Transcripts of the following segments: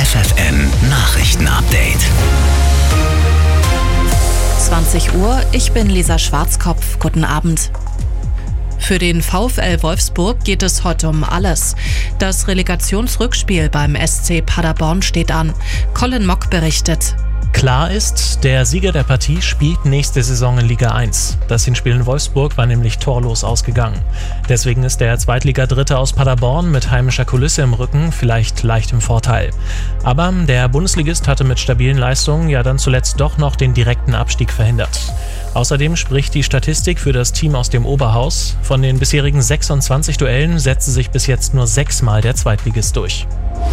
FFN Nachrichten-Update. 20 Uhr, ich bin Lisa Schwarzkopf. Guten Abend. Für den VfL Wolfsburg geht es heute um alles. Das Relegationsrückspiel beim SC Paderborn steht an. Colin Mock berichtet. Klar ist, der Sieger der Partie spielt nächste Saison in Liga 1. Das Hinspiel in Wolfsburg war nämlich torlos ausgegangen. Deswegen ist der Zweitliga-Dritte aus Paderborn mit heimischer Kulisse im Rücken vielleicht leicht im Vorteil. Aber der Bundesligist hatte mit stabilen Leistungen ja dann zuletzt doch noch den direkten Abstieg verhindert. Außerdem spricht die Statistik für das Team aus dem Oberhaus. Von den bisherigen 26 Duellen setzte sich bis jetzt nur 6-mal der Zweitligist durch.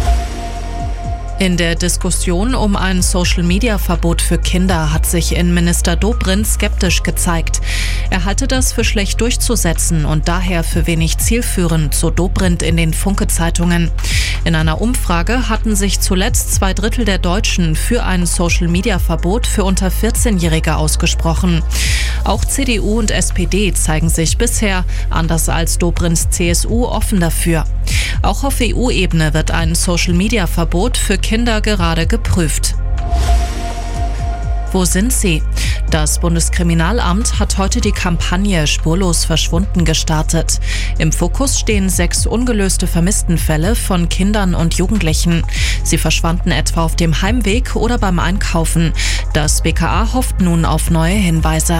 In der Diskussion um ein Social-Media-Verbot für Kinder hat sich Innenminister Dobrindt skeptisch gezeigt. Er halte das für schlecht durchzusetzen und daher für wenig zielführend, so Dobrindt in den Funke-Zeitungen. In einer Umfrage hatten sich zuletzt 2/3 der Deutschen für ein Social-Media-Verbot für unter 14-Jährige ausgesprochen. Auch CDU und SPD zeigen sich bisher, anders als Dobrindts CSU, offen dafür. Auch auf EU-Ebene wird ein Social-Media-Verbot für Kinder gerade geprüft. Wo sind sie? Das Bundeskriminalamt hat heute die Kampagne Spurlos verschwunden gestartet. Im Fokus stehen 6 ungelöste Vermisstenfälle von Kindern und Jugendlichen. Sie verschwanden etwa auf dem Heimweg oder beim Einkaufen. Das BKA hofft nun auf neue Hinweise.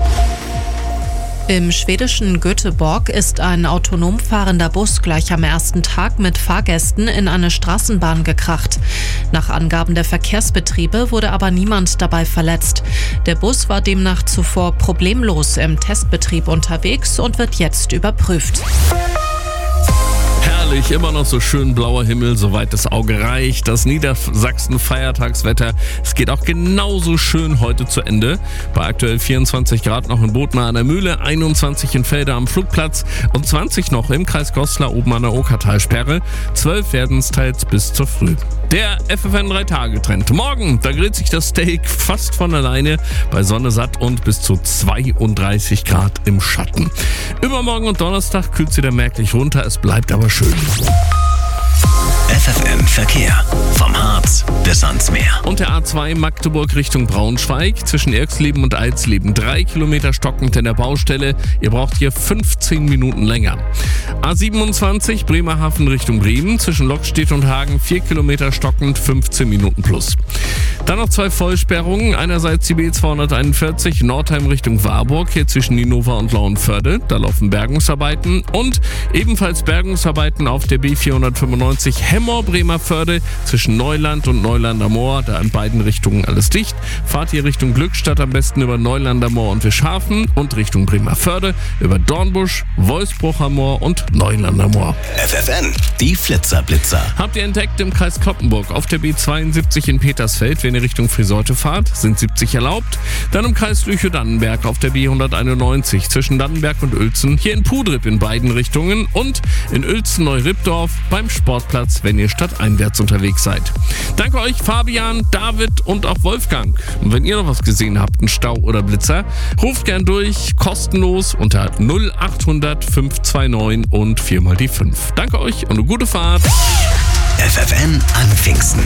Im schwedischen Göteborg ist ein autonom fahrender Bus gleich am ersten Tag mit Fahrgästen in eine Straßenbahn gekracht. Nach Angaben der Verkehrsbetriebe wurde aber niemand dabei verletzt. Der Bus war demnach zuvor problemlos im Testbetrieb unterwegs und wird jetzt überprüft. Herrlich, immer noch so schön blauer Himmel, soweit das Auge reicht. Das Niedersachsen-Feiertagswetter, es geht auch genauso schön heute zu Ende. Bei aktuell 24 Grad noch in Bothmer an der Mühle, 21 in Felder am Flugplatz und 20 noch im Kreis Goslar oben an der Okertalsperre. 12 werden es teils bis zur Früh. Der FFN 3-Tage-Trend. Morgen, da grillt sich das Steak fast von alleine bei Sonne satt und bis zu 32 Grad im Schatten. Übermorgen und Donnerstag kühlt es wieder merklich runter, es bleibt aber schön. FFN Verkehr. Vom Harz bis ans Meer. Und der A2 Magdeburg Richtung Braunschweig zwischen Erxleben und Alsleben. 3 Kilometer stockend in der Baustelle. Ihr braucht hier 15 Minuten länger. A27 Bremerhaven Richtung Bremen zwischen Lockstedt und Hagen. 4 Kilometer stockend, 15 Minuten plus. Dann noch 2 Vollsperrungen. Einerseits die B241 Nordheim Richtung Warburg, hier zwischen Ninova und Lauenförde. Da laufen Bergungsarbeiten. Und ebenfalls Bergungsarbeiten auf der B495 Hemmoor-Bremerförde zwischen Neuland und Neulander Moor, da in beiden Richtungen alles dicht. Fahrt ihr Richtung Glückstadt am besten über Neulander Moor und Wischhafen und Richtung Bremerförde über Dornbusch, Wolfsbrucher Moor und Neulander Moor. FFN, die Flitzer-Blitzer. Habt ihr entdeckt im Kreis Cloppenburg auf der B72 in Petersfeld, wenn ihr Richtung Friseute fahrt, sind 70 erlaubt. Dann im Kreis Lüchow-Dannenberg auf der B191 zwischen Dannenberg und Uelzen, hier in Pudrip in beiden Richtungen und in Uelzen-Neu-Ribdorf beim Sportplatz, wenn ihr stadteinwärts unterwegs seid. Danke euch Fabian, David und auch Wolfgang. Und wenn ihr noch was gesehen habt, einen Stau oder Blitzer, ruft gern durch, kostenlos unter 0800 529 und 4 die 5. Danke euch und eine gute Fahrt. FFN an Pfingsten.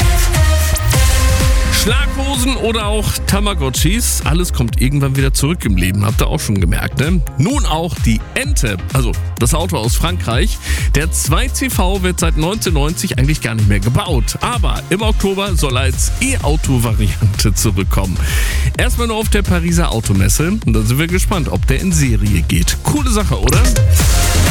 Schlaghosen oder auch Tamagotchis, alles kommt irgendwann wieder zurück im Leben, habt ihr auch schon gemerkt, ne? Nun auch die Ente, also das Auto aus Frankreich. Der 2CV wird seit 1990 eigentlich gar nicht mehr gebaut, aber im Oktober soll er als E-Auto-Variante zurückkommen. Erstmal nur auf der Pariser Automesse und dann sind wir gespannt, ob der in Serie geht. Coole Sache, oder?